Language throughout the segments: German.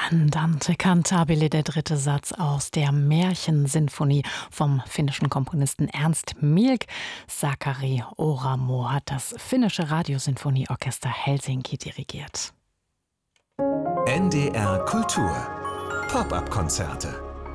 Andante cantabile, der dritte Satz aus der Märchensinfonie vom finnischen Komponisten Ernst Mielck. Sakari Oramo hat das finnische Radiosinfonieorchester Helsinki dirigiert. NDR Kultur Pop-up-Konzerte.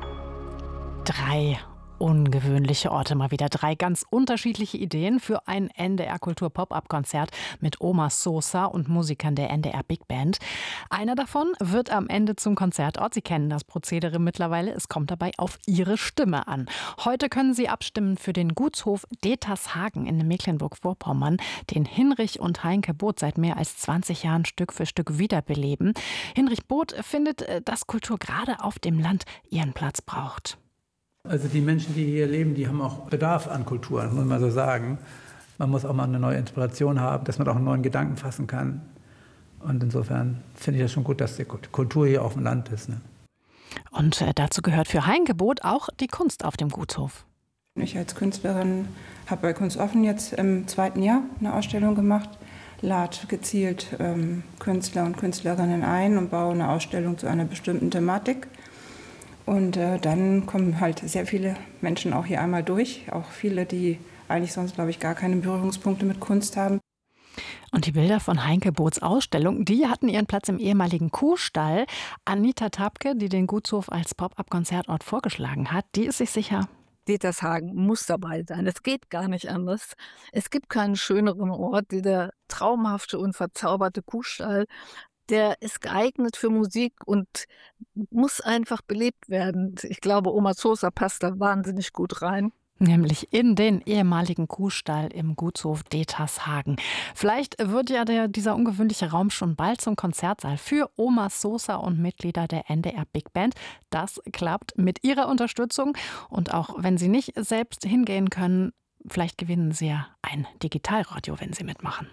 3 ungewöhnliche Orte, mal wieder 3 ganz unterschiedliche Ideen für ein NDR Kultur Pop-up-Konzert mit Oma Sosa und Musikern der NDR Big Band. Einer davon wird am Ende zum Konzertort. Sie kennen das Prozedere mittlerweile. Es kommt dabei auf Ihre Stimme an. Heute können Sie abstimmen für den Gutshof Detershagen in Mecklenburg-Vorpommern, den Hinrich und Heinke Both seit mehr als 20 Jahren Stück für Stück wiederbeleben. Hinrich Both findet, dass Kultur gerade auf dem Land ihren Platz braucht. Also die Menschen, die hier leben, die haben auch Bedarf an Kultur, muss man so sagen. Man muss auch mal eine neue Inspiration haben, dass man auch einen neuen Gedanken fassen kann. Und insofern finde ich das schon gut, dass die Kultur hier auf dem Land ist. Ne? Und dazu gehört für Heinke Both auch die Kunst auf dem Gutshof. Ich als Künstlerin habe bei Kunst offen jetzt im 2. Jahr eine Ausstellung gemacht, lade gezielt Künstler und Künstlerinnen ein und baue eine Ausstellung zu einer bestimmten Thematik. Und dann kommen halt sehr viele Menschen auch hier einmal durch, auch viele, die eigentlich sonst, glaube ich, gar keine Berührungspunkte mit Kunst haben. Und die Bilder von Heinke Boths Ausstellung, die hatten ihren Platz im ehemaligen Kuhstall. Anita Tapke, die den Gutshof als Pop-up-Konzertort vorgeschlagen hat, die ist sich sicher. Detershagen muss dabei sein. Es geht gar nicht anders. Es gibt keinen schöneren Ort, wie der traumhafte und verzauberte Kuhstall. Der ist geeignet für Musik und muss einfach belebt werden. Ich glaube, Oma Sosa passt da wahnsinnig gut rein. Nämlich in den ehemaligen Kuhstall im Gutshof Detershagen. Vielleicht wird ja dieser ungewöhnliche Raum schon bald zum Konzertsaal für Oma Sosa und Mitglieder der NDR Big Band. Das klappt mit Ihrer Unterstützung. Und auch wenn Sie nicht selbst hingehen können, vielleicht gewinnen Sie ja ein Digitalradio, wenn Sie mitmachen.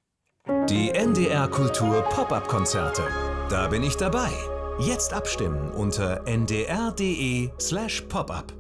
Die NDR Kultur Pop-up-Konzerte. Da bin ich dabei. Jetzt abstimmen unter ndr.de/popup.